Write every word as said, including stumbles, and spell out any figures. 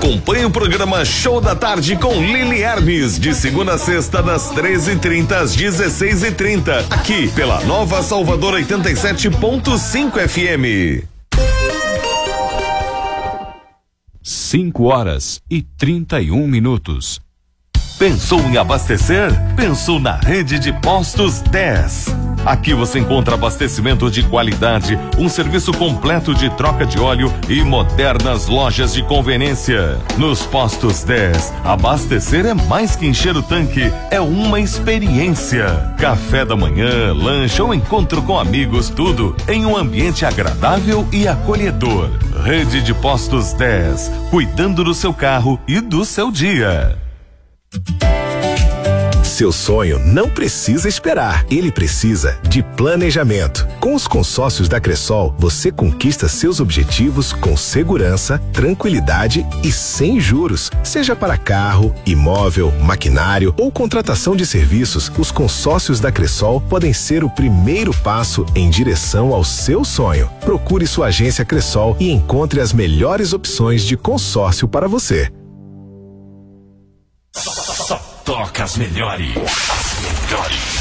Acompanhe o programa Show da Tarde com Lili Hermes, de segunda a sexta, das treze e trinta às dezesseis e trinta, aqui pela Nova Salvador oitenta e sete ponto cinco F M. Cinco horas e trinta e um minutos. Pensou em abastecer? Pensou na Rede de Postos dez. Aqui você encontra abastecimento de qualidade, um serviço completo de troca de óleo e modernas lojas de conveniência. Nos Postos dez, abastecer é mais que encher o tanque, é uma experiência. Café da manhã, lanche ou encontro com amigos, tudo em um ambiente agradável e acolhedor. Rede de Postos dez, cuidando do seu carro e do seu dia. Seu sonho não precisa esperar, ele precisa de planejamento. Com os consórcios da Cressol, você conquista seus objetivos com segurança, tranquilidade e sem juros. Seja para carro, imóvel, maquinário ou contratação de serviços, os consórcios da Cressol podem ser o primeiro passo em direção ao seu sonho. Procure sua agência Cressol e encontre as melhores opções de consórcio para você. Toca as melhores. As melhores.